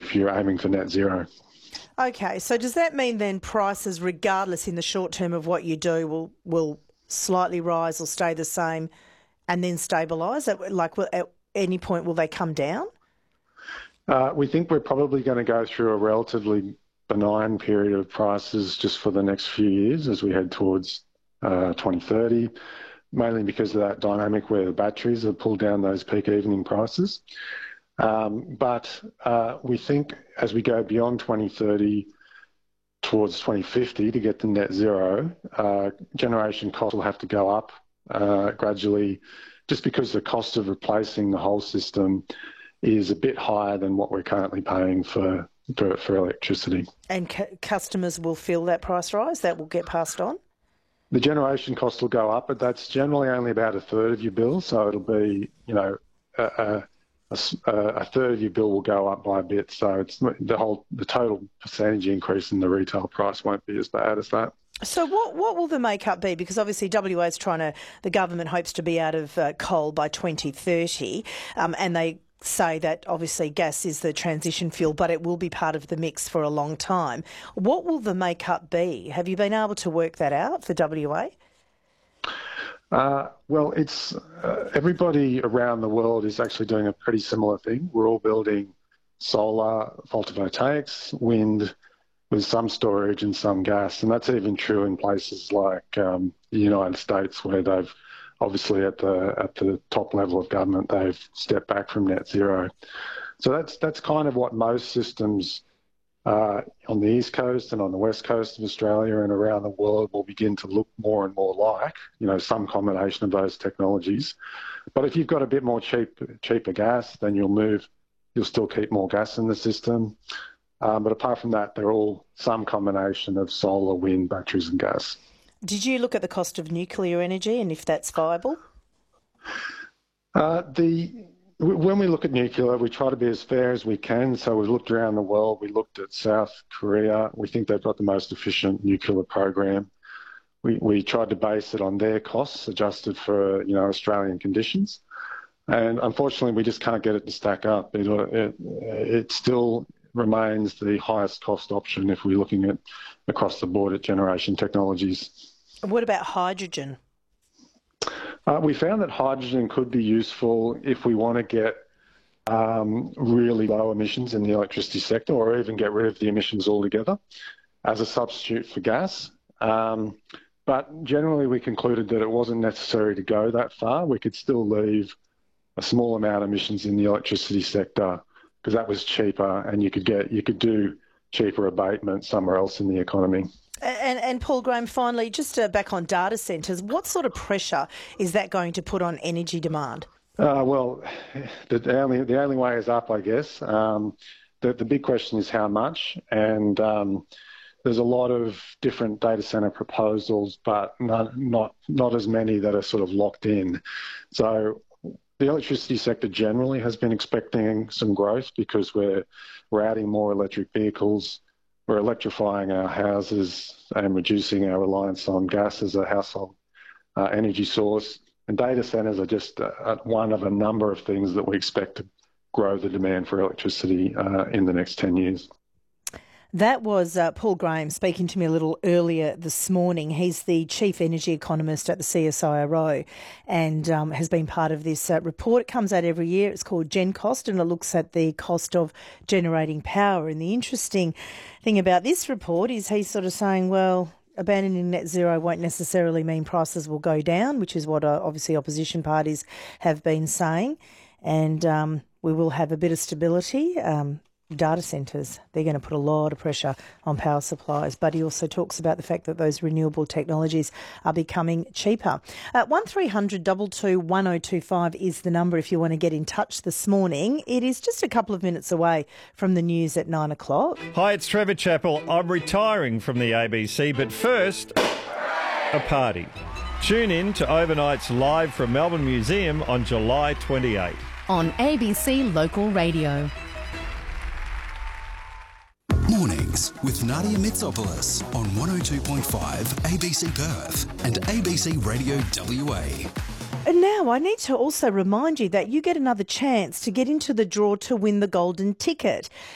if you're aiming for net zero. Okay, so does that mean then prices, regardless in the short term of what you do, will slightly rise or stay the same and then stabilise? At any point will they come down? We think we're probably going to go through a relatively benign period of prices just for the next few years as we head towards 2030, mainly because of that dynamic where the batteries have pulled down those peak evening prices. But we think as we go beyond 2030 towards 2050 to get to net zero, generation costs will have to go up gradually, just because the cost of replacing the whole system is a bit higher than what we're currently paying for electricity. And customers will feel that price rise? That will get passed on? The generation cost will go up, but that's generally only about a third of your bill. So it'll be, a third of your bill will go up by a bit. So it's the total percentage increase in the retail price won't be as bad as that. So what will the make-up be? Because obviously WA's the government hopes to be out of coal by 2030, and they say that obviously gas is the transition fuel, but it will be part of the mix for a long time. What will the make-up be? Have you been able to work that out for WA? Well, it's everybody around the world is actually doing a pretty similar thing. We're all building solar, photovoltaics, wind, with some storage and some gas, and that's even true in places like the United States, where they've obviously at the top level of government they've stepped back from net zero. So that's kind of what most systems on the East Coast and on the West Coast of Australia and around the world will begin to look more and more like, some combination of those technologies. But if you've got a bit more cheaper gas, then you'll still keep more gas in the system. But apart from that, they're all some combination of solar, wind, batteries and gas. Did you look at the cost of nuclear energy and if that's viable? When we look at nuclear, we try to be as fair as we can. So we looked around the world. We looked at South Korea. We think they've got the most efficient nuclear program. We tried to base it on their costs, adjusted for Australian conditions. And unfortunately, we just can't get it to stack up. It still remains the highest cost option if we're looking at across the board at generation technologies. What about hydrogen? We found that hydrogen could be useful if we want to get really low emissions in the electricity sector, or even get rid of the emissions altogether as a substitute for gas. But generally we concluded that it wasn't necessary to go that far. We could still leave a small amount of emissions in the electricity sector because that was cheaper, and you could do cheaper abatement somewhere else in the economy. And Paul Graham, finally, just back on data centres, what sort of pressure is that going to put on energy demand? Well, the only way is up, I guess. The big question is how much, and there's a lot of different data centre proposals, but not as many that are sort of locked in. So the electricity sector generally has been expecting some growth because we're adding more electric vehicles. We're electrifying our houses and reducing our reliance on gas as a household energy source. And data centres are just one of a number of things that we expect to grow the demand for electricity in the next 10 years. That was Paul Graham speaking to me a little earlier this morning. He's the Chief Energy Economist at the CSIRO and has been part of this report. It comes out every year. It's called GenCost, and it looks at the cost of generating power. And the interesting thing about this report is he's sort of saying, well, abandoning net zero won't necessarily mean prices will go down, which is what obviously opposition parties have been saying. And we will have a bit of stability. Data centres, they're going to put a lot of pressure on power supplies. But he also talks about the fact that those renewable technologies are becoming cheaper. 1300 22 1025 is the number if you want to get in touch this morning. It is just a couple of minutes away from the news at 9 o'clock. Hi, it's Trevor Chappell. I'm retiring from the ABC, but first, a party. Tune in to Overnight's Live from Melbourne Museum on July 28. On ABC Local Radio. Mornings with Nadia Mitsopoulos on 102.5 ABC Perth and ABC Radio WA. And now I need to also remind you that you get another chance to get into the draw to win the golden ticket.